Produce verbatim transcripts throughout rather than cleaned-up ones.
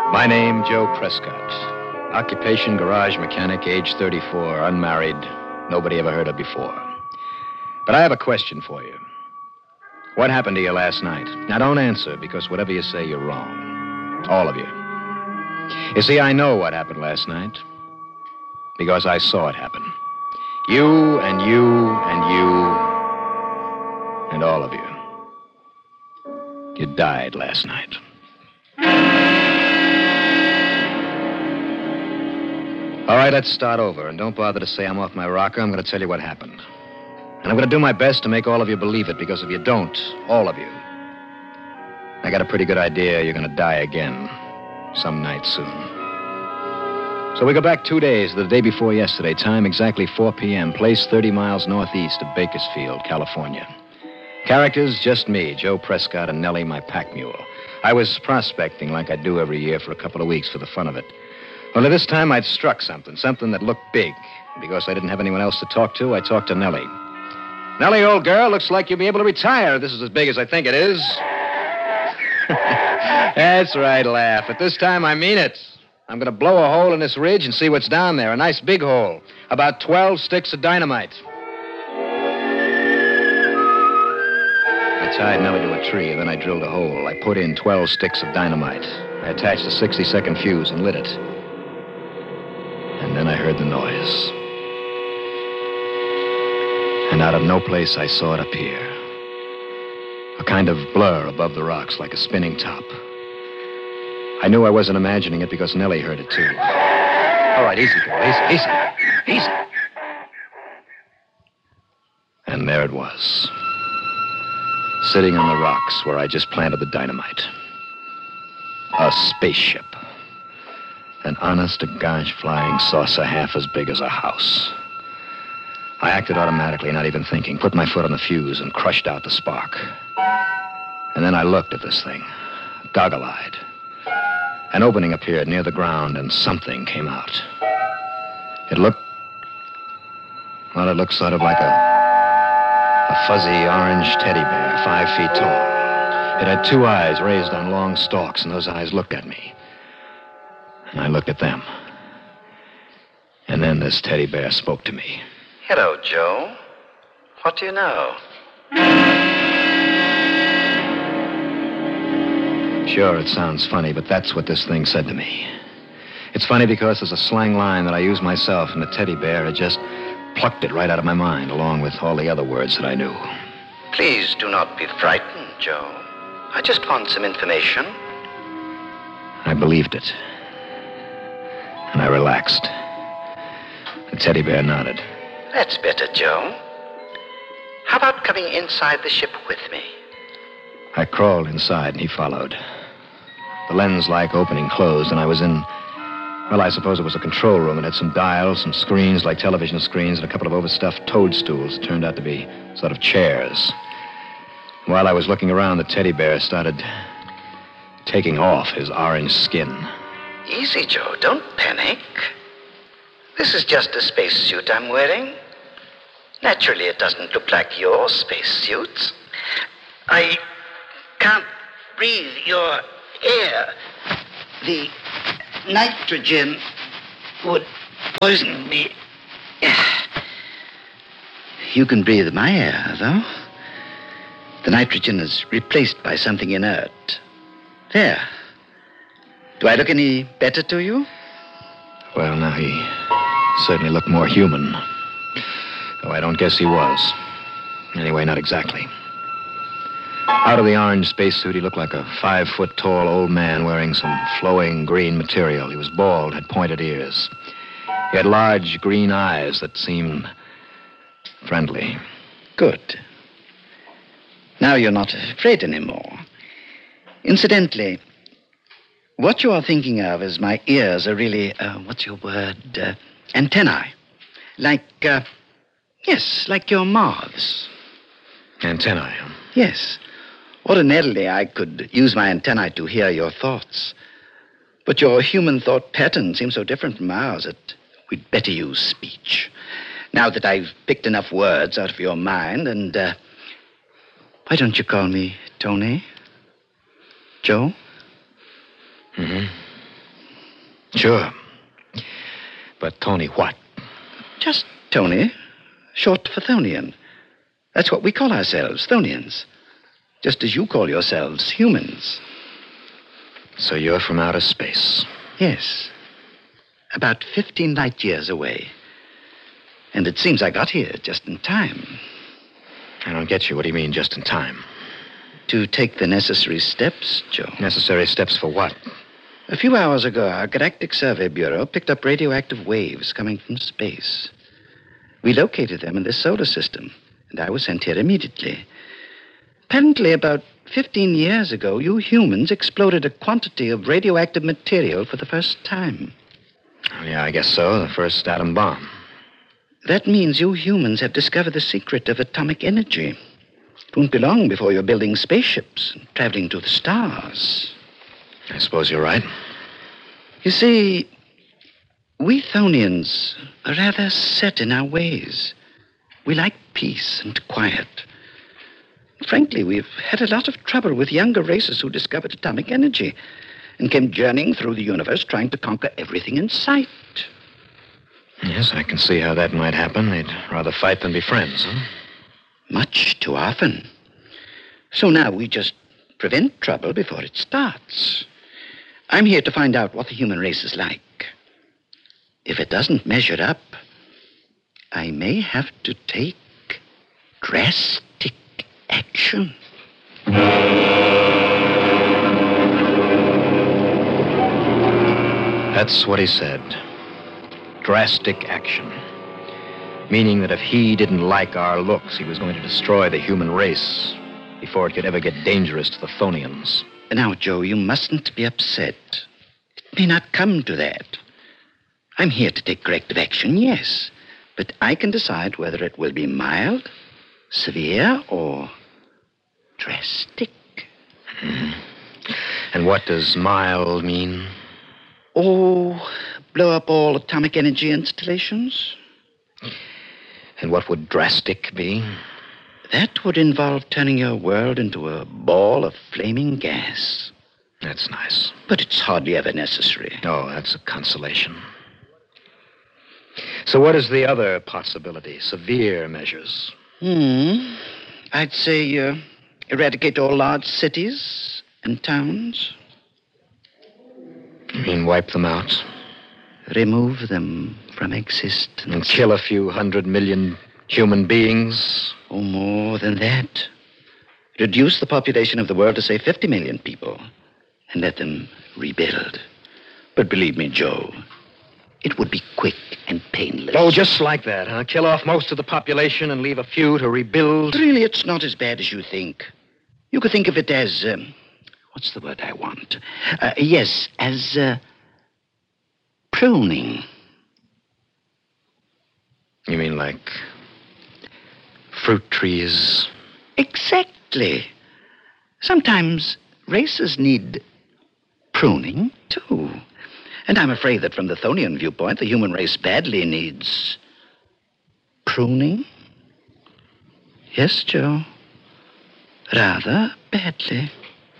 My name, Joe Prescott. Occupation, garage mechanic, age thirty-four, unmarried, nobody ever heard of before. But I have a question for you. What happened to you last night? Now, don't answer, because whatever you say, you're wrong. All of you. You see, I know what happened last night, because I saw it happen. You and you and you and all of you. You died last night. All right, let's start over. And don't bother to say I'm off my rocker. I'm going to tell you what happened. And I'm going to do my best to make all of you believe it, because if you don't, all of you, I got a pretty good idea you're going to die again some night soon. So we go back two days, the day before yesterday, time exactly four p.m., place thirty miles northeast of Bakersfield, California. Characters, just me, Joe Prescott, and Nellie, my pack mule. I was prospecting like I do every year for a couple of weeks for the fun of it. Only this time I'd struck something, something that looked big. Because I didn't have anyone else to talk to, I talked to Nellie. Nellie, old girl, looks like you'll be able to retire. This is as big as I think it is. That's right, laugh. But this time I mean it. I'm going to blow a hole in this ridge and see what's down there. A nice big hole. About twelve sticks of dynamite. I tied Nellie to a tree, and then I drilled a hole. I put in twelve sticks of dynamite. I attached a sixty-second fuse and lit it. And then I heard the noise. And out of no place, I saw it appear. A kind of blur above the rocks, like a spinning top. I knew I wasn't imagining it because Nellie heard it, too. All right, easy, girl, easy, easy, easy. And there it was. Sitting on the rocks where I just planted the dynamite. A spaceship. An honest-to-gosh flying saucer half as big as a house. I acted automatically, not even thinking, put my foot on the fuse and crushed out the spark. And then I looked at this thing, goggle-eyed. An opening appeared near the ground, and something came out. It looked... Well, it looked sort of like a... a fuzzy orange teddy bear, five feet tall. It had two eyes raised on long stalks, and those eyes looked at me. And I looked at them. And then this teddy bear spoke to me. Hello, Joe. What do you know? Sure, it sounds funny, but that's what this thing said to me. It's funny because there's a slang line that I use myself, and the teddy bear had just plucked it right out of my mind, along with all the other words that I knew. Please do not be frightened, Joe. I just want some information. I believed it. And I relaxed. The teddy bear nodded. That's better, Joe. How about coming inside the ship with me? I crawled inside, and he followed. The lens-like opening closed, and I was in... Well, I suppose it was a control room. It had some dials, some screens like television screens, and a couple of overstuffed toadstools that turned out to be sort of chairs. While I was looking around, the teddy bear started taking off his orange skin. Easy, Joe. Don't panic. This is just a spacesuit I'm wearing. Naturally, it doesn't look like your spacesuits. I can't breathe your air. The nitrogen would poison me. You can breathe my air, though. The nitrogen is replaced by something inert. There. Do I look any better to you? Well, now, he certainly looked more human. Though I don't guess he was. Anyway, not exactly. Out of the orange spacesuit, he looked like a five-foot-tall old man wearing some flowing green material. He was bald, had pointed ears. He had large green eyes that seemed friendly. Good. Now you're not afraid anymore. Incidentally, what you are thinking of is my ears are really, uh, what's your word, uh, antennae. Like, uh, yes, like your mouths. Antennae, huh? Yes. Ordinarily, I could use my antennae to hear your thoughts. But your human thought pattern seems so different from ours that we'd better use speech. Now that I've picked enough words out of your mind, and, uh, why don't you call me Tony? Joe? Mm-hmm. Sure. But Tony what? Just Tony, short for Thonian. That's what we call ourselves, Thonians. Just as you call yourselves humans. So you're from outer space? Yes. About fifteen light years away. And it seems I got here just in time. I don't get you. What do you mean, just in time? To take the necessary steps, Joe. Necessary steps for what? A few hours ago, our Galactic Survey Bureau picked up radioactive waves coming from space. We located them in this solar system, and I was sent here immediately. Apparently, about fifteen years ago, you humans exploded a quantity of radioactive material for the first time. Oh, yeah, I guess so. The first atom bomb. That means you humans have discovered the secret of atomic energy. It won't be long before you're building spaceships and traveling to the stars. I suppose you're right. You see, we Thonians are rather set in our ways. We like peace and quiet. Frankly, we've had a lot of trouble with younger races who discovered atomic energy and came journeying through the universe trying to conquer everything in sight. Yes, I can see how that might happen. They'd rather fight than be friends, huh? Much too often. So now we just prevent trouble before it starts. I'm here to find out what the human race is like. If it doesn't measure up, I may have to take drastic action. That's what he said. Drastic action. Meaning that if he didn't like our looks, he was going to destroy the human race before it could ever get dangerous to the Thonians. Now, Joe, you mustn't be upset. It may not come to that. I'm here to take corrective action, yes. But I can decide whether it will be mild, severe, or drastic. Hmm. And what does mild mean? Oh, blow up all atomic energy installations. And what would drastic be? That would involve turning your world into a ball of flaming gas. That's nice. But it's hardly ever necessary. Oh, that's a consolation. So what is the other possibility? Severe measures? Hmm. I'd say uh, eradicate all large cities and towns. You mean wipe them out? Remove them from existence. And kill a few hundred million human beings? Oh, more than that. Reduce the population of the world to, say, fifty million people and let them rebuild. But believe me, Joe, it would be quick and painless. Oh, just like that, huh? Kill off most of the population and leave a few to rebuild? Really, it's not as bad as you think. You could think of it as, um, what's the word I want? Uh, yes, as uh, pruning. You mean like fruit trees? Exactly. Sometimes races need pruning, too. And I'm afraid that from the Thonian viewpoint, the human race badly needs pruning. Yes, Joe. Rather badly.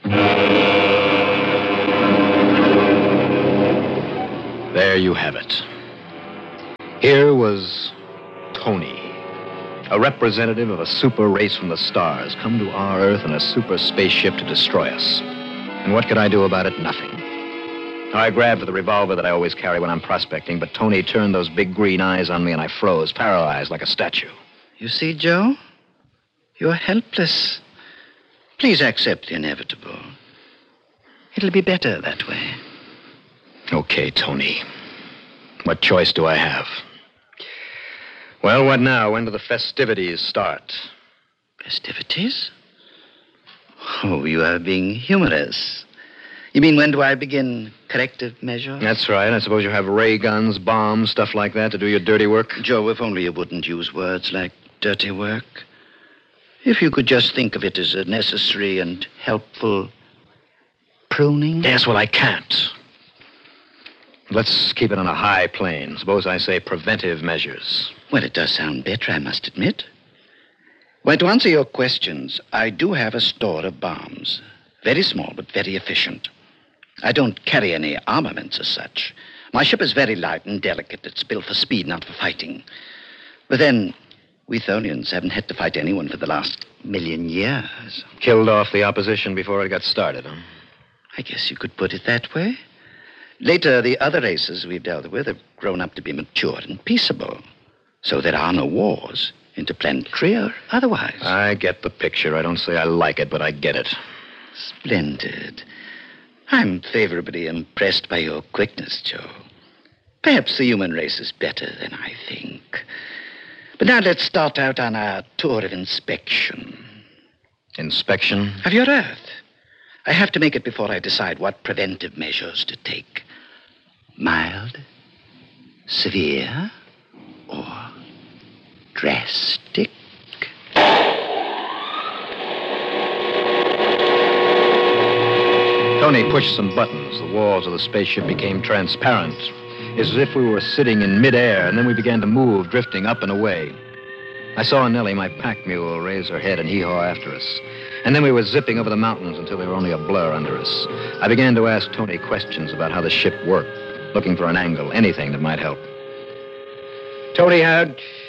There you have it. Here was Tony, a representative of a super race from the stars, come to our Earth in a super spaceship to destroy us. And what could I do about it? Nothing. I grabbed for the revolver that I always carry when I'm prospecting, but Tony turned those big green eyes on me and I froze, paralyzed like a statue. You see, Joe? You're helpless. Please accept the inevitable. It'll be better that way. Okay, Tony. What choice do I have? Well, what now? When do the festivities start? Festivities? Oh, you are being humorous. You mean, when do I begin corrective measures? That's right. I suppose you have ray guns, bombs, stuff like that to do your dirty work? Joe, if only you wouldn't use words like dirty work. If you could just think of it as a necessary and helpful pruning. Yes, well, I can't. Let's keep it on a high plane. Suppose I say preventive measures. Well, it does sound better, I must admit. Well, to answer your questions, I do have a store of bombs. Very small, but very efficient. I don't carry any armaments as such. My ship is very light and delicate. It's built for speed, not for fighting. But then, we Thonians haven't had to fight anyone for the last million years. Killed off the opposition before it got started, huh? I guess you could put it that way. Later, the other races we've dealt with have grown up to be mature and peaceable. So there are no wars, interplanetary or otherwise. I get the picture. I don't say I like it, but I get it. Splendid. I'm favorably impressed by your quickness, Joe. Perhaps the human race is better than I think. But now let's start out on our tour of inspection. Inspection? Of your Earth. I have to make it before I decide what preventive measures to take. Mild, severe, or drastic? Tony pushed some buttons. The walls of the spaceship became transparent, as if we were sitting in midair, and then we began to move, drifting up and away. I saw Nellie, my pack mule, raise her head and hee-haw after us. And then we were zipping over the mountains until they were only a blur under us. I began to ask Tony questions about how the ship worked, looking for an angle, anything that might help. Tony, uh,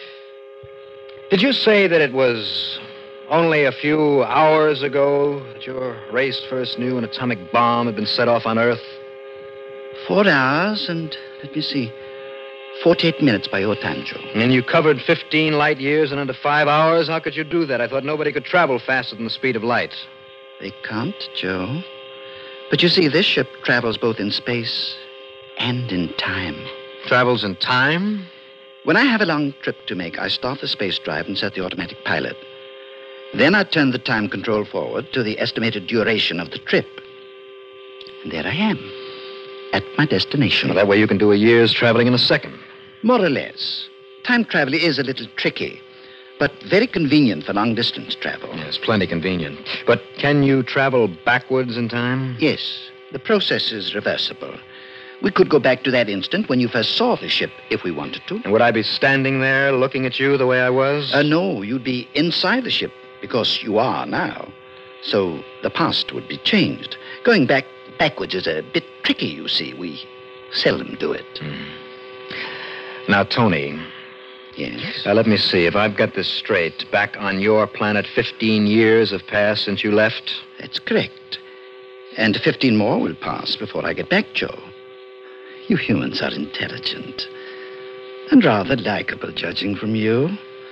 did you say that it was only a few hours ago that your race first knew an atomic bomb had been set off on Earth? Four hours and, let me see, forty-eight minutes by your time, Joe. And you covered fifteen light years in under five hours? How could you do that? I thought nobody could travel faster than the speed of light. They can't, Joe. But you see, this ship travels both in space and in time. Travels in time? When I have a long trip to make, I start the space drive and set the automatic pilot. Then I turn the time control forward to the estimated duration of the trip. And there I am, at my destination. Well, that way you can do a year's traveling in a second. More or less. Time travel is a little tricky, but very convenient for long-distance travel. Yes, plenty convenient. But can you travel backwards in time? Yes, the process is reversible. We could go back to that instant when you first saw the ship, if we wanted to. And would I be standing there looking at you the way I was? Uh, no, you'd be inside the ship, because you are now. So the past would be changed. Going back backwards is a bit tricky, you see. We seldom do it. Hmm. Now, Tony. Yes? Uh, let me see. If I've got this straight, back on your planet, fifteen years have passed since you left? That's correct. And fifteen more will pass before I get back, Joe. You humans are intelligent. And rather likable, judging from you.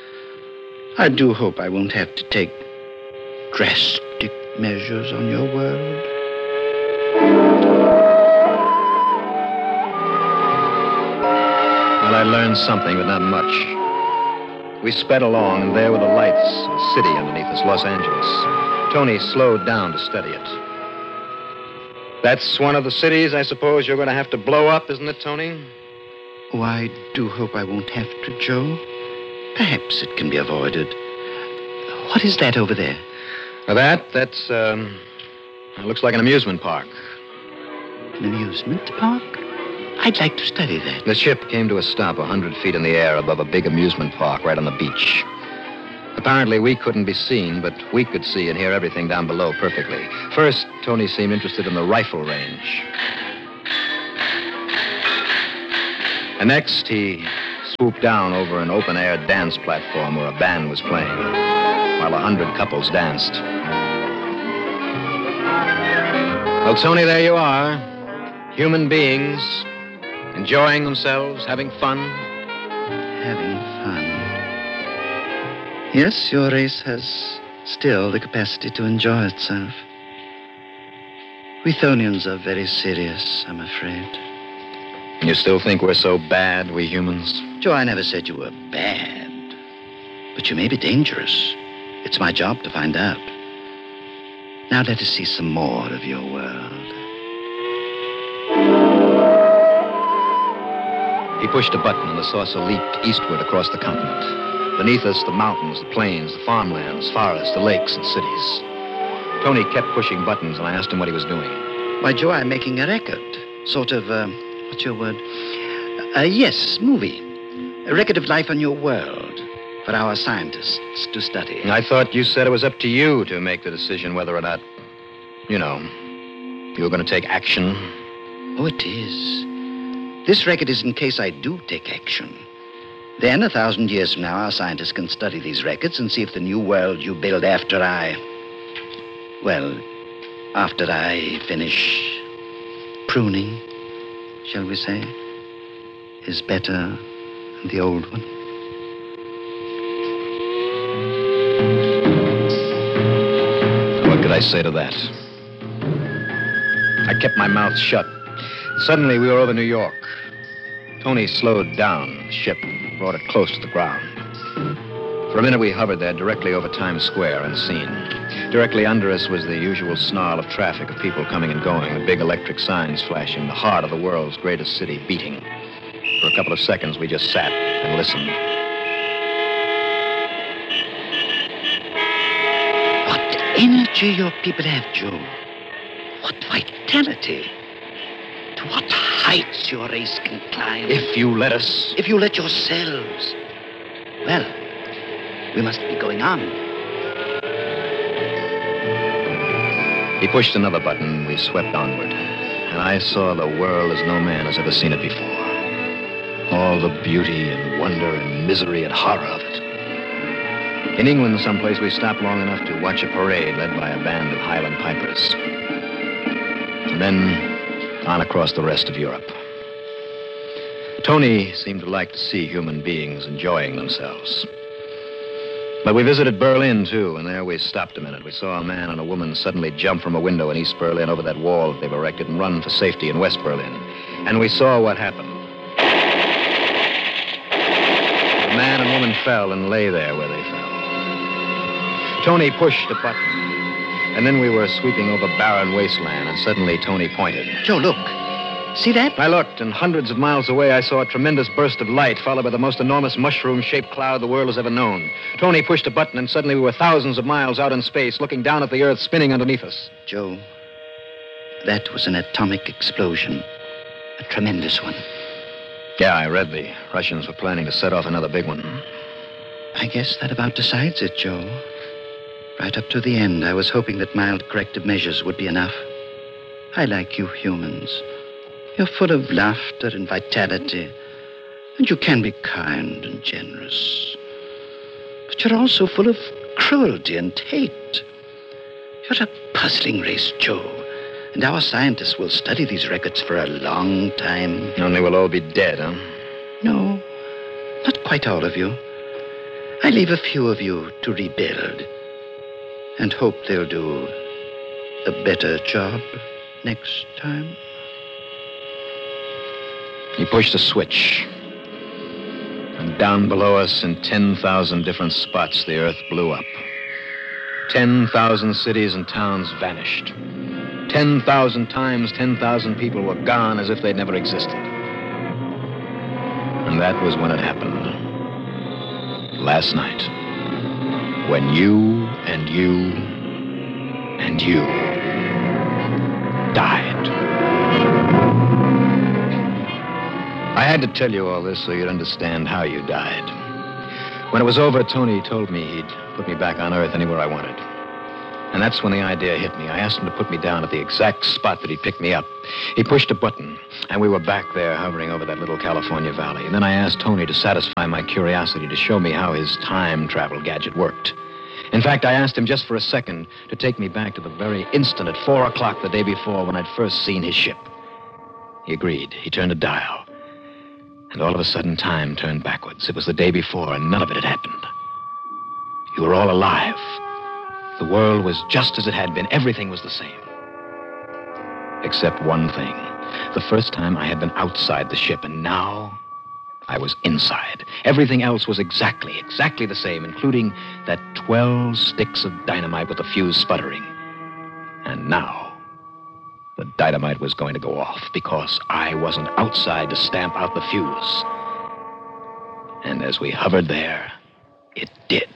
I do hope I won't have to take drastic measures on your world. Well, I learned something, but not much. We sped along, and there were the lights of a city underneath us, Los Angeles. Tony slowed down to study it. That's one of the cities I suppose you're going to have to blow up, isn't it, Tony? Oh, I do hope I won't have to, Joe. Perhaps it can be avoided. What is that over there? Now that, that's, um, it looks like an amusement park. An amusement park? I'd like to study that. The ship came to a stop a hundred feet in the air above a big amusement park right on the beach. Apparently, we couldn't be seen, but we could see and hear everything down below perfectly. First, Tony seemed interested in the rifle range. And next, he swooped down over an open-air dance platform where a band was playing, while a hundred couples danced. Well, Tony, there you are. Human beings, enjoying themselves, having fun. Having fun. Yes, your race has still the capacity to enjoy itself. We Thonians are very serious, I'm afraid. You still think we're so bad, we humans? Joe, I never said you were bad. But you may be dangerous. It's my job to find out. Now let us see some more of your world. He pushed a button and the saucer leaped eastward across the continent. Beneath us, the mountains, the plains, the farmlands, forests, the lakes, and cities. Tony kept pushing buttons, and I asked him what he was doing. Why, Joe, I'm making a record. Sort of, uh, what's your word? Uh, yes, movie. A record of life on your world for our scientists to study. I thought you said it was up to you to make the decision whether or not, you know, you were going to take action. Oh, it is. This record is in case I do take action. Then, a thousand years from now, our scientists can study these records and see if the new world you build after I... Well, after I finish pruning, shall we say, is better than the old one. What could I say to that? I kept my mouth shut. Suddenly, we were over New York. Tony slowed down the ship and brought it close to the ground. For a minute, we hovered there directly over Times Square, unseen. Directly under us was the usual snarl of traffic, of people coming and going, the big electric signs flashing, the heart of the world's greatest city beating. For a couple of seconds, we just sat and listened. What energy your people have, Joe. What vitality. To what heights your race can climb. If you let us. If you let yourselves. Well, we must be going on. He pushed another button. We swept onward. And I saw the world as no man has ever seen it before. All the beauty and wonder and misery and horror of it. In England, someplace, we stopped long enough to watch a parade led by a band of Highland pipers. And then on across the rest of Europe. Tony seemed to like to see human beings enjoying themselves. But we visited Berlin, too, and there we stopped a minute. We saw a man and a woman suddenly jump from a window in East Berlin over that wall that they've erected and run for safety in West Berlin. And we saw what happened. The man and woman fell and lay there where they fell. Tony pushed a button, and then we were sweeping over barren wasteland, and suddenly Tony pointed. Joe, look. See that? I looked, and hundreds of miles away, I saw a tremendous burst of light, followed by the most enormous mushroom-shaped cloud the world has ever known. Tony pushed a button, and suddenly we were thousands of miles out in space, looking down at the Earth spinning underneath us. Joe, that was an atomic explosion. A tremendous one. Yeah, I read the Russians were planning to set off another big one. I guess that about decides it, Joe. Right up to the end, I was hoping that mild corrective measures would be enough. I like you humans. You're full of laughter and vitality, and you can be kind and generous. But you're also full of cruelty and hate. You're a puzzling race, Joe, and our scientists will study these records for a long time. Only we'll all be dead, huh? No, not quite all of you. I leave a few of you to rebuild, and hope they'll do a better job next time. He pushed a switch. And down below us in ten thousand different spots, the Earth blew up. ten thousand cities and towns vanished. ten thousand times ten thousand people were gone as if they'd never existed. And that was when it happened. Last night. When you and you and you died. I had to tell you all this so you'd understand how you died. When it was over, Tony told me he'd put me back on Earth anywhere I wanted. And that's when the idea hit me. I asked him to put me down at the exact spot that he'd picked me up. He pushed a button, and we were back there hovering over that little California valley. And then I asked Tony to satisfy my curiosity, to show me how his time travel gadget worked. In fact, I asked him just for a second to take me back to the very instant at four o'clock the day before when I'd first seen his ship. He agreed. He turned a dial. And all of a sudden, time turned backwards. It was the day before, and none of it had happened. You were all alive. The world was just as it had been. Everything was the same. Except one thing. The first time I had been outside the ship, and now I was inside. Everything else was exactly, exactly the same, including that twelve sticks of dynamite with the fuse sputtering. And now the dynamite was going to go off because I wasn't outside to stamp out the fuse. And as we hovered there, it did.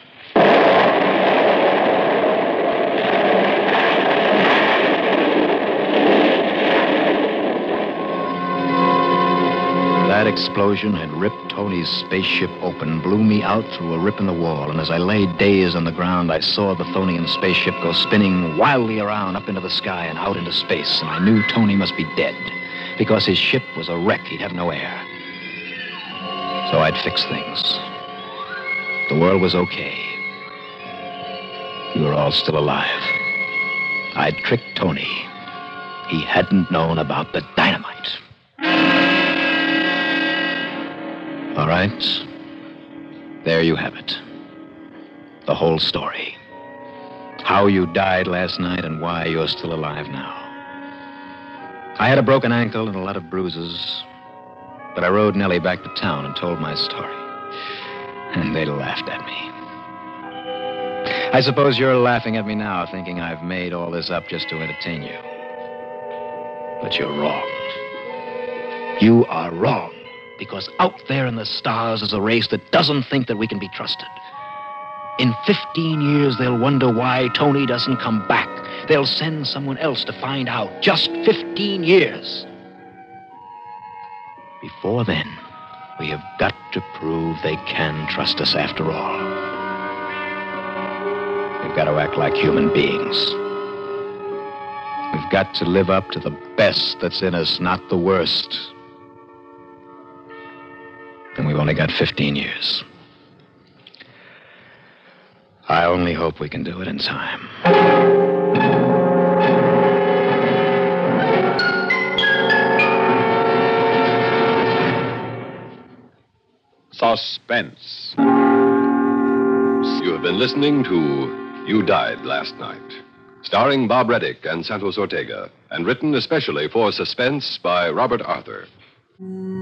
That explosion had ripped Tony's spaceship open, blew me out through a rip in the wall, and as I lay dazed on the ground, I saw the Thonian spaceship go spinning wildly around up into the sky and out into space, and I knew Tony must be dead. because his ship was a wreck. He'd have no air. So I'd fix things. The world was okay. You were all still alive. I'd tricked Tony. He hadn't known about the dynamite. All right. There you have it. The whole story. How you died last night and why you're still alive now. I had a broken ankle and a lot of bruises, but I rode Nellie back to town and told my story. And they laughed at me. I suppose you're laughing at me now, thinking I've made all this up just to entertain you. But you're wrong. You are wrong, because out there in the stars is a race that doesn't think that we can be trusted. In fifteen years, they'll wonder why Tony doesn't come back. They'll send someone else to find out. Just fifteen years. Before then, we have got to prove they can trust us after all. We've got to act like human beings. We've got to live up to the best that's in us, not the worst. And we've only got fifteen years. I only hope we can do it in time. Suspense. You have been listening to You Died Last Night, starring Bob Reddick and Santos Ortega, and written especially for Suspense by Robert Arthur.